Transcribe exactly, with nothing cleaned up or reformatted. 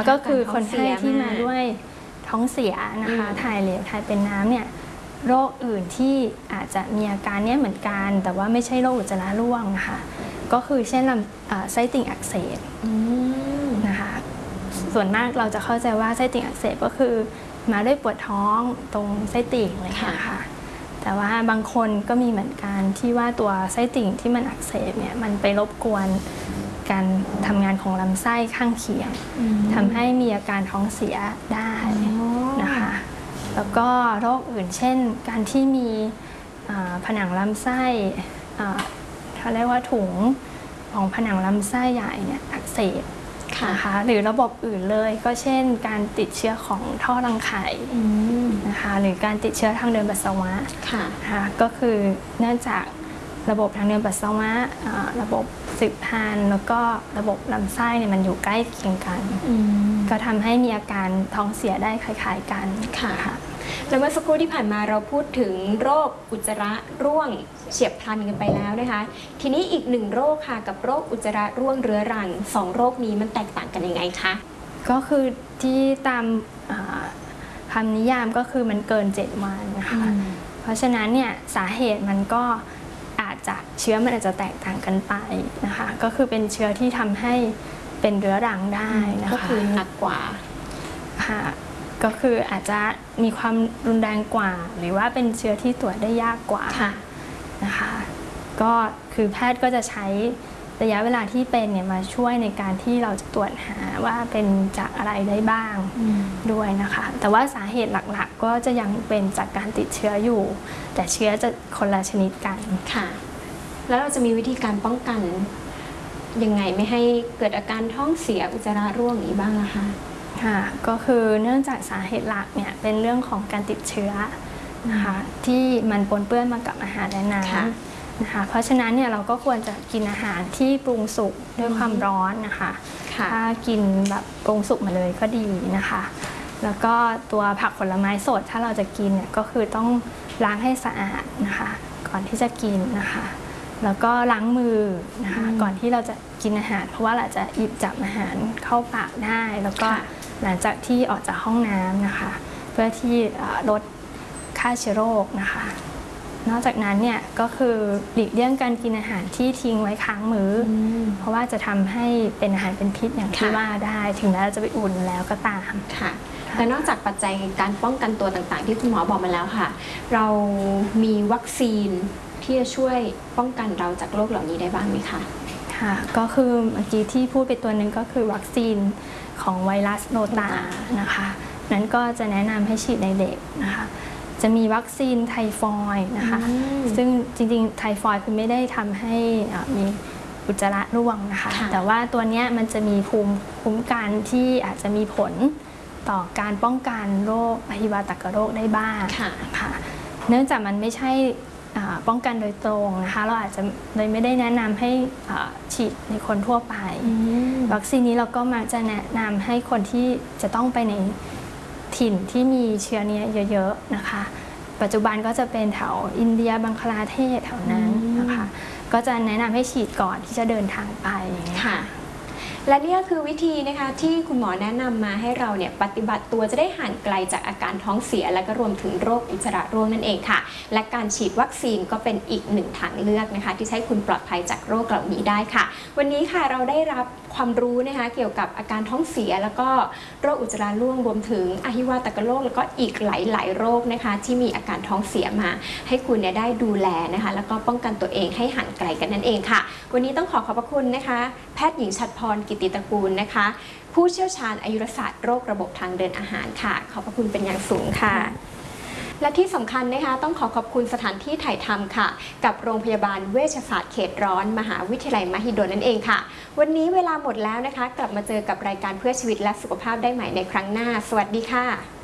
ก็คือคนไข้ที่มาด้วยท้องเสียนะคะถ่ายเหลวถ่ายเป็นน้ำเนี่ยโรคอื่นที่อาจจะมีอาการเนี้ยเหมือนกันแต่ว่าไม่ใช่โรคอุจจาระร่วงนะคะก็คือเช่นลำไส้ติ่งอักเสบนะคะส่วนมากเราจะเข้าใจว่าไส้ติ่งอักเสบก็คือมาด้วยปวดท้องตรงไส้ติ่งเลยค่ะแต่ว่าบางคนก็มีเหมือนกันที่ว่าตัวไส้ติ่งที่มันอักเสบเนี่ยมันไปรบกวนการทำงานของลำไส้ข้างเคียงทำให้มีอาการท้องเสียได้นะคะแล้วก็โรคอื่นเช่นการที่มีผนังลำไส้เขาเรียกว่าถุงของผนังลำไส้ใหญ่เนี่ยอักเสบนะคะหรือระบบอื่นเลยก็เช่นการติดเชื้อของท่อรังไข่นะคะหรือการติดเชื้อทางเดินปัสสาวะนะคะก็คือเนื่องจากระบบทางเดินปัสสาวะระบบสืบพันธุ์แล้วก็ระบบลำไส้เนี่ยมันอยู่ใกล้เคียงกันก็ทำให้มีอาการท้องเสียได้คล้ายๆกันค่ะแล้วเมื่อสักครู่ที่ผ่านมาเราพูดถึงโรคอุจจาระร่วงเฉียบพลันกันไปแล้วนะคะทีนี้อีกหนึ่งโรคค่ะกับโรคอุจจาระร่วงเรื้อรังสองโรคนี้มันแตกต่างกันยังไงคะก็คือที่ตามคำนิยามก็คือมันเกินเจ็ดวันนะคะเพราะฉะนั้นเนี่ยสาเหตุมันก็อาจจะเชื้อมันอาจจะแตกต่างกันไปนะคะก็คือเป็นเชื้อที่ทำให้เป็นเรื้อรังได้นะคะก็คือหนักกว่าค่ะก็คืออาจจะมีความรุนแรงกว่าหรือว่าเป็นเชื้อที่ตรวจได้ยากกว่านะคะก็คือแพทย์ก็จะใช้ระยะเวลาที่เป็นเนี่ยมาช่วยในการที่เราจะตรวจหาว่าเป็นจากอะไรได้บ้างด้วยนะคะแต่ว่าสาเหตุหลักๆก็จะยังเป็นจากการติดเชื้ออยู่แต่เชื้อจะคนละชนิดกันค่ะแล้วเราจะมีวิธีการป้องกันยังไงไม่ให้เกิดอาการท้องเสียอุจจาระร่วงนี้บ้างนะคะค่ะก็คือเนื่องจากสาเหตุหลักเนี่ยเป็นเรื่องของการติดเชื้อนะคะที่มันปนเปื้อนมากับอาหารและน้ำนะคะเพราะฉะนั้นเนี่ยเราก็ควรจะกินอาหารที่ปรุงสุกด้วยความร้อนนะคะถ้ากินแบบปรุงสุกมาเลยก็ดีนะคะแล้วก็ตัวผักผลไม้สดถ้าเราจะกินเนี่ยก็คือต้องล้างให้สะอาดนะคะก่อนที่จะกินนะคะแล้วก็ล้างมือนะคะก่อนที่เราจะกินอาหารเพราะว่าเราจะหยิบจับอาหารเข้าปากได้แล้วก็หลังจากที่ออกจากห้องน้ำนะคะเพื่อที่ลดฆ่าเชื้อโรคนะคะนอกจากนั้นเนี่ยก็คือหลีกเลี่ยงการกินอาหารที่ทิ้งไว้ค้างมื้อเพราะว่าจะทำให้เป็นอาหารเป็นพิษอย่างที่ว่าได้ถึงแม้เราจะไปอุ่นแล้วก็ตามค่ะและนอกจากปัจจัยการป้องกันตัวต่างๆที่คุณหมอบอกมาแล้วค่ะเรามีวัคซีนที่จะช่วยป้องกันเราจากโรคเหล่านี้ได้บ้างไหมคะค่ะก็คือเมื่อกี้ที่พูดไปตัวหนึ่งก็คือวัคซีนของไวรัสโรตานะคะนั้นก็จะแนะนำให้ฉีดในเด็กนะคะจะมีวัคซีนไทฟอยด์นะคะซึ่งจริงๆไทฟอยด์คือไม่ได้ทำให้มีอุจจาระร่วงนะคะแต่ว่าตัวนี้มันจะมีภูมิคุ้มกันที่อาจจะมีผลต่อการป้องกันโรคอหิวาตกโรคได้บ้างค่ะเนื่องจากมันไม่ใช่ป้องกันโดยตรงนะคะเราอาจจะเลยไม่ได้แนะนำให้ฉีดในคนทั่วไปวัคซีนนี้เราก็มักจะแนะนำให้คนที่จะต้องไปในถิ่นที่มีเชื้อนี้เยอะๆนะคะปัจจุบันก็จะเป็นแถวอินเดียบังคลาเทศแถวนั้นนะคะก็จะแนะนำให้ฉีดก่อนที่จะเดินทางไปค่ะและนี่ก็คือวิธีนะคะที่คุณหมอแนะนำมาให้เราเนี่ยปฏิบัติตัวจะได้ห่างไกลจากอาการท้องเสียและก็รวมถึงโรคอุจจาระร่วงนั่นเองค่ะและการฉีดวัคซีนก็เป็นอีกหนึ่งทางเลือกนะคะที่ใช้คุณปลอดภัยจากโรคเหล่านี้ได้ค่ะวันนี้ค่ะเราได้รับความรู้นะคะเกี่ยวกับอาการท้องเสียแล้วก็โรคอุจจาระร่วงรวมถึงอหิวาตกโรคแล้วก็อีกหลายๆโรคนะคะที่มีอาการท้องเสียมาให้คุณเนี่ยได้ดูแลนะคะแล้วก็ป้องกันตัวเองให้ห่างไกลกันนั่นเองค่ะวันนี้ต้องขอขอบพระคุณนะคะแพทย์หญิงฉัตรพรกิติตระกูลนะคะผู้เชี่ยวชาญอายุรศาสตร์โรคระบบทางเดินอาหารค่ะขอบพระคุณเป็นอย่างสูงค่ะและที่สำคัญนะคะต้องขอขอบคุณสถานที่ถ่ายทำค่ะกับโรงพยาบาลเวชศาสตร์เขตร้อนมหาวิทยาลัยมหิดลนั่นเองค่ะวันนี้เวลาหมดแล้วนะคะกลับมาเจอกับรายการเพื่อชีวิตและสุขภาพได้ใหม่ในครั้งหน้าสวัสดีค่ะ